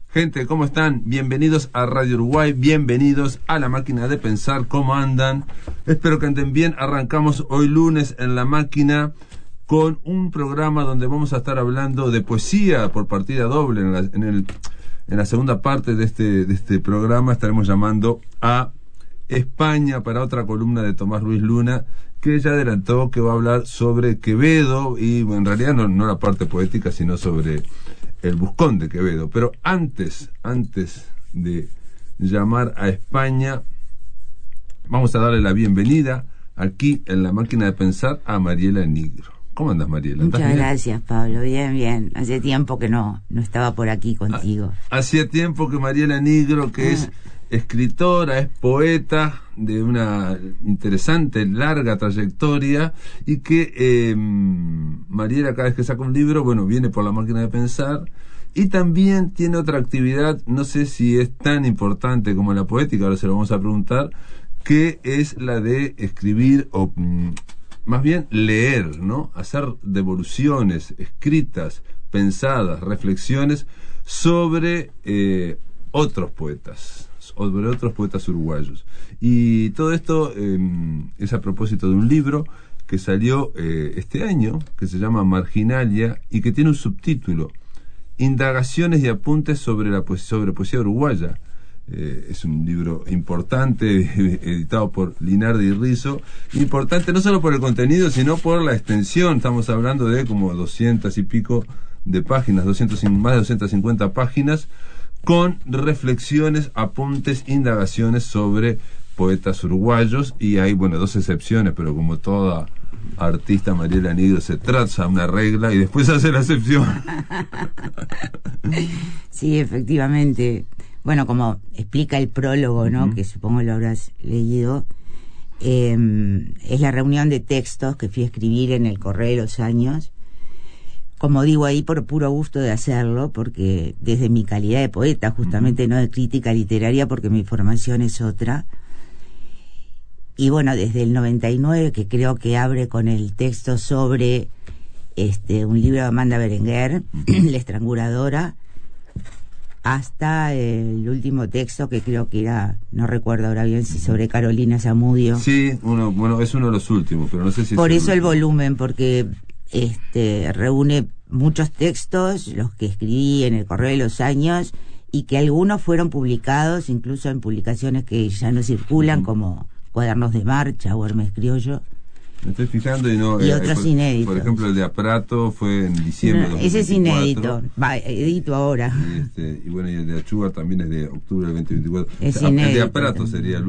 Gente, ¿cómo están? Bienvenidos a Radio Uruguay, bienvenidos a La Máquina de Pensar. ¿Cómo andan? Espero que anden bien. Arrancamos hoy lunes en La Máquina con un programa donde vamos a estar hablando de poesía por partida doble. En la segunda parte de este programa estaremos llamando a España para otra columna de Tomás Ruiz Luna, que ya adelantó que va a hablar sobre Quevedo, y en realidad no la parte poética, sino sobre el Buscón de Quevedo. Pero antes de llamar a España, vamos a darle la bienvenida aquí en La Máquina de Pensar a Mariela Nigro. ¿Cómo andas, Mariela? Muchas gracias, Pablo. Bien. Hace tiempo que no estaba por aquí contigo. Hacía tiempo que Mariela Nigro, que es escritora, es poeta de una interesante, larga trayectoria, y que Mariela, cada vez que saca un libro, viene por La Máquina de Pensar, y también tiene otra actividad, no sé si es tan importante como la poética, ahora se lo vamos a preguntar, que es la de escribir, o más bien leer, ¿no? Hacer devoluciones escritas, pensadas, reflexiones sobre otros poetas uruguayos. Y todo esto es a propósito de un libro que salió este año, que se llama Marginalia, y que tiene un subtítulo: Indagaciones y apuntes sobre poesía uruguaya. Es un libro importante, editado por Linardi y Rizzo, importante no solo por el contenido, sino por la extensión. Estamos hablando de como 200 y pico de páginas, más de 250 páginas, con reflexiones, apuntes, indagaciones sobre poetas uruguayos. Y hay, dos excepciones, pero como toda artista, Mariela Nigro se traza una regla y después hace la excepción. Sí, efectivamente. Como explica el prólogo, ¿no? Que supongo lo habrás leído, es la reunión de textos que fui a escribir en el correr de los años. Como digo ahí, por puro gusto de hacerlo, porque desde mi calidad de poeta, justamente, no de crítica literaria, porque mi formación es otra. Y desde el 99, que creo que abre con el texto sobre un libro de Amanda Berenguer, La Estranguladora, hasta el último texto, que creo que era, no recuerdo ahora bien si sobre Carolina Zamudio. Sí, es uno de los últimos, pero no sé si por eso el volumen, porque reúne muchos textos, los que escribí en el correr de los años, y que algunos fueron publicados incluso en publicaciones que ya no circulan, como Cuadernos de Marcha o Hermes Criollo. Me estoy fijando y otros inéditos. Por ejemplo, el de Aprato fue en diciembre de 2024. Ese es inédito. Edito ahora. Y el de Achúa también es de octubre del 2024. Es inédito. El de Aprato sería el